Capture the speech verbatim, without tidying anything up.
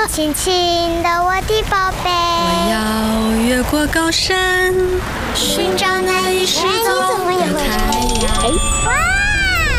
轻轻的我的宝贝， 我要越过高山，寻找那已失踪的太阳。